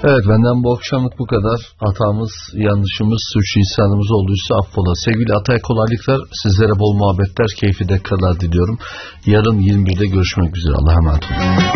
Evet, benden bu akşamlık bu kadar. Hatamız, yanlışımız, sürçülisanımız olduysa affola. Sevgili Atay, kolaylıklar, sizlere bol muhabbetler, keyifli dakikalar diliyorum. Yarın 21'de görüşmek üzere. Allah'a emanet olun.